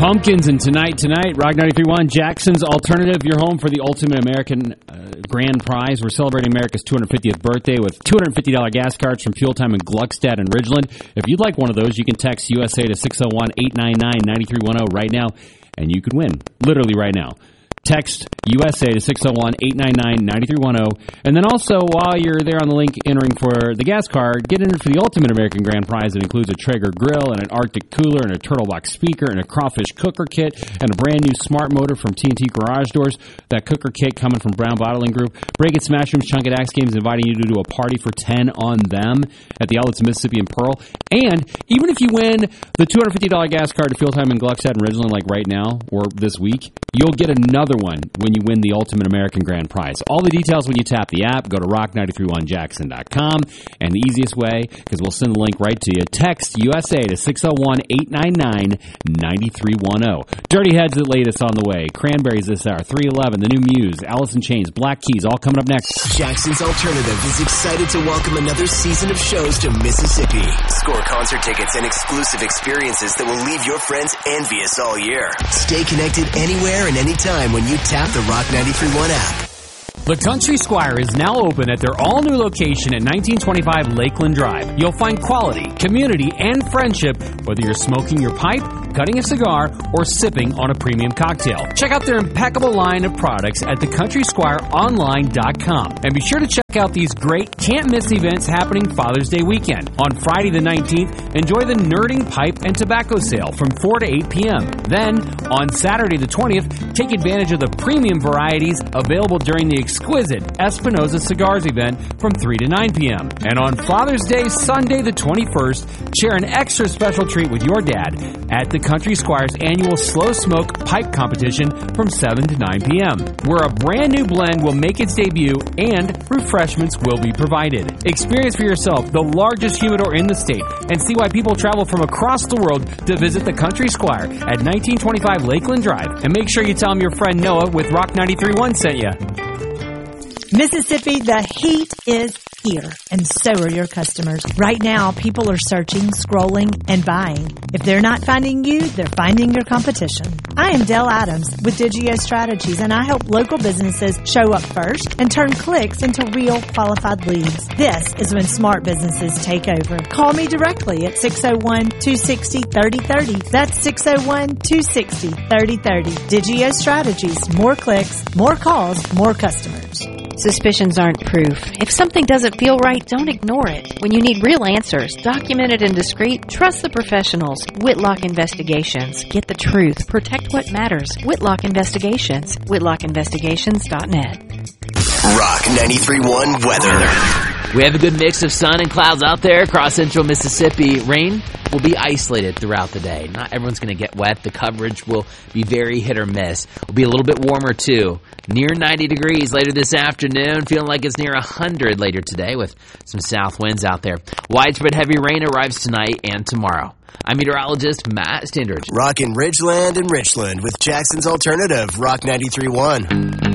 Pumpkins and Tonight, Rock 93.1, Jackson's Alternative, your home for the Ultimate American Grand Prize. We're celebrating America's 250th birthday with $250 gas cards from Fuel Time in Gluckstadt and Ridgeland. If you'd like one of those, you can text USA to 601-899-9310 right now, and you could win, literally right now. Text USA to 601-899-9310. And then also, while you're there on the link entering for the gas card, get entered for the Ultimate American Grand Prize that includes a Traeger grill and an Arctic cooler and a Turtle Box speaker and a crawfish cooker kit and a brand new smart motor from TNT Garage Doors. That cooker kit coming from Brown Bottling Group. Break It, Smash Rooms, Chunk It, Axe Games inviting you to do a party for 10 on them at the Outlets of Mississippi and Pearl. And even if you win the $250 gas card to Fuel Time in Gluckstadt and Ridgeland like right now or this week, you'll get another one when you win the Ultimate American Grand Prize. All the details when you tap the app. Go to rock931jackson.com. And the easiest way, because we'll send the link right to you, text USA to 601-899-9310. Dirty Heads the latest on the way. Cranberries this hour. 311, The New Muse, Alice in Chains, Black Keys, all coming up next. Jackson's Alternative is excited to welcome another season of shows to Mississippi. Score concert tickets and exclusive experiences that will leave your friends envious all year. Stay connected anywhere and anytime when you tap the Rock 93.1 app. The Country Squire is now open at their all-new location at 1925 Lakeland Drive. You'll find quality, community, and friendship whether you're smoking your pipe, cutting a cigar, or sipping on a premium cocktail. Check out their impeccable line of products at thecountrysquireonline.com. And be sure to check out these great can't-miss events happening Father's Day weekend. On Friday the 19th, enjoy the Nerding Pipe and Tobacco Sale from 4 to 8 p.m. Then, on Saturday the 20th, take advantage of the premium varieties available during the exquisite Espinosa Cigars event from 3 to 9 p.m. And on Father's Day, Sunday the 21st, share an extra special treat with your dad at the Country Squire's annual Slow Smoke Pipe Competition from 7 to 9 p.m., where a brand new blend will make its debut and refreshments will be provided. Experience for yourself the largest humidor in the state and see why people travel from across the world to visit the Country Squire at 1925 Lakeland Drive. And make sure you tell them your friend Noah with Rock 93.1 sent you. Mississippi, the heat is here, and so are your customers. Right now, people are searching, scrolling, and buying. If they're not finding you, they're finding your competition. I am Dell Adams with Digio Strategies, and I help local businesses show up first and turn clicks into real qualified leads. This is when smart businesses take over. Call me directly at 601-260-3030. That's 601-260-3030. Digio Strategies. More clicks, more calls, more customers. Suspicions aren't proof. If something doesn't feel right, don't ignore it. When you need real answers, documented and discreet, trust the professionals. Whitlock Investigations. Get the truth. Protect what matters. Whitlock Investigations. WhitlockInvestigations.net. Rock 93.1 weather. We have a good mix of sun and clouds out there across central Mississippi. Rain will be isolated throughout the day. Not everyone's going to get wet. The coverage will be very hit or miss. It'll be a little bit warmer, too. Near 90 degrees later this afternoon. Feeling like it's near 100 later today with some south winds out there. Widespread heavy rain arrives tonight and tomorrow. I'm meteorologist Matt Stindridge. Rockin' Ridgeland and Richland with Jackson's Alternative, Rock 93.1.